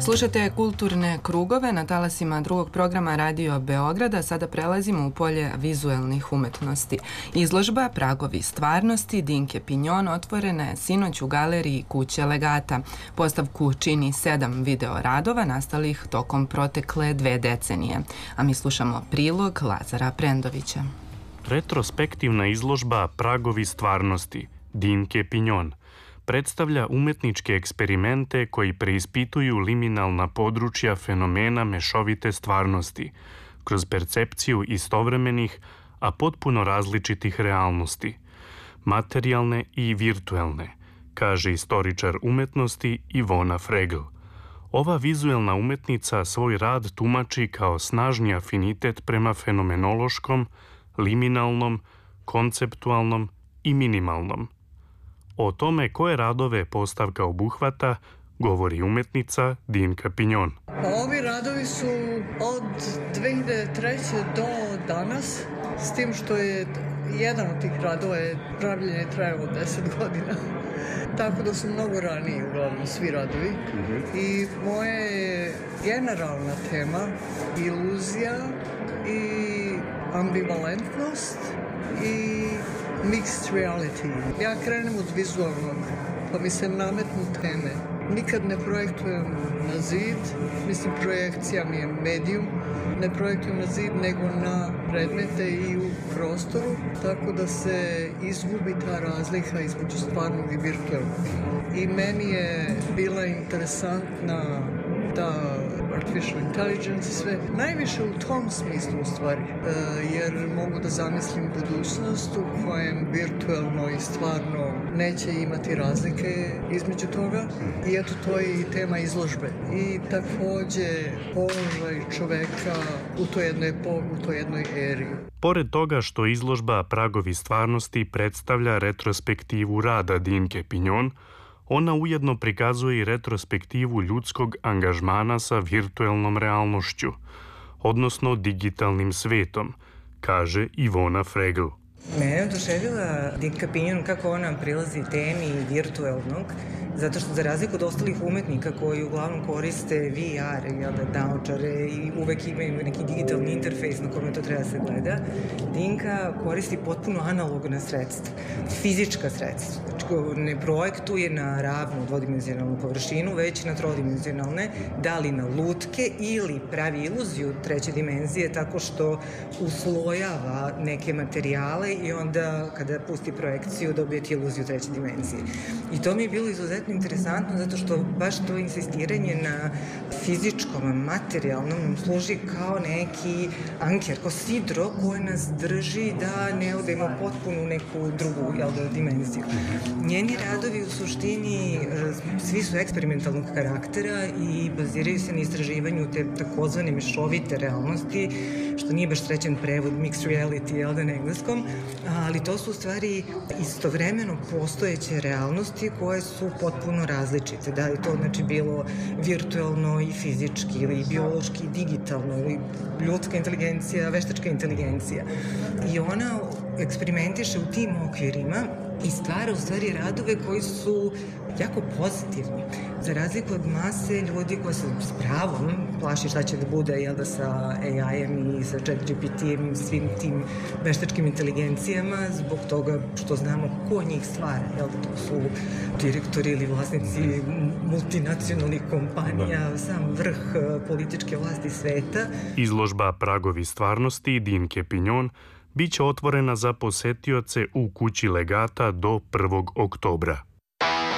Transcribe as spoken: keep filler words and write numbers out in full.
Slušate kulturne krugove na talasima drugog programa Radio Beograda. Sada prelazimo u polje vizuelnih umetnosti. Izložba Pragovi stvarnosti Dinke Pinjon otvorena je sinoć u galeriji Kuće Legata. Postavku čini sedam video radova nastalih tokom protekle dve decenije. A mi slušamo prilog Lazara Prendovića. Retrospektivna izložba Pragovi stvarnosti Dinke Pinjon predstavlja umetničke eksperimente koji preispituju liminalna područja fenomena mešovite stvarnosti kroz percepciju istovremenih, a potpuno različitih realnosti, materijalne i virtuelne, kaže istoričar umetnosti Ivona Fregl. Ova vizuelna umetnica svoj rad tumači kao snažni afinitet prema fenomenološkom, liminalnom, konceptualnom i minimalnom. O tome koje radove postavka obuhvata govori umetnica Dinka Pinjon. Ovi radovi su od dve hiljade treće do danas, s tim što je jedan od tih radova je pravljenje trajalo deset godina. Tako da su mnogo raniji uglavnom svi radovi. Mm-hmm. I moja je generalna tema iluzija i ambivalentnost i mixed reality. Ja krenem od vizualnog, pa mi se nametnu teme. Nikad ne projektujem na zid, mislim projekcija mi je medijum, ne projektujem na zid nego na predmete i u prostoru, tako da se izgubi ta razlika između stvarnog i virtualnog. I meni je bila interesantna ta artificial intelligence i sve, najviše u tom smislu u stvari, jer mogu da zamislim budućnost u kojem virtualno i stvarno neće imati razlike između toga i eto to je i tema izložbe i takođe položaj čoveka u toj jednoj, u toj jednoj eri. Pored toga što izložba Pragovi stvarnosti predstavlja retrospektivu rada Dinke Pinjon, ona ujedno prikazuje i retrospektivu ljudskog angažmana sa virtuelnom realnošću, odnosno digitalnim svetom, kaže Ivona Fregl. Mene je oduševila Dinka Pinjon kako ona prilazi temi virtuelnog, zato što za razliku od ostalih umetnika koji uglavnom koriste V R, jel da, naočare i uvek imaju neki digitalni interfejs na kome to treba se gleda, Dinka koristi potpuno analogna sredstva, fizička sredstva. Znači, ne projektuje na ravnu dvodimenzionalnu površinu, već na trodimenzionalne, da li na lutke ili pravi iluziju treće dimenzije tako što uslojava neke materijale i onda kada pusti projekciju dobijete iluziju treće dimenzije. I to mi je bilo izuzetno interesantno zato što baš to insistiranje na fizičkom, materijalnom nam služi kao neki anker, kao sidro koje nas drži da ne odemo potpuno u neku drugu jel da, dimenziju. Njeni radovi u suštini svi su eksperimentalnog karaktera i baziraju se na istraživanju te takozvane mešovite realnosti, što nije baš srećan prevod mixed reality, jel da, na engleskom, ali to su u stvari istovremeno postojeće realnosti koje su potpuno različite. Da je to znači bilo virtualno i fizički ili biološki i digitalno ili ljudska inteligencija, veštačka inteligencija. I ona eksperimentiše u tim okvirima i stvara u stvari radove koji su jako pozitivni. Za razliku od mase ljudi koji se s pravom plaši šta će da bude jel da, sa A I-em i sa Chat G P T-em i svim tim veštačkim inteligencijama zbog toga što znamo ko njih stvara. Jel da, to su direktori ili vlasnici multinacionalnih kompanija, sam vrh političke vlasti sveta. Izložba Pragovi stvarnosti Dinke Pinjon biće otvorena za posetioce u Kući Legata do prvog oktobra.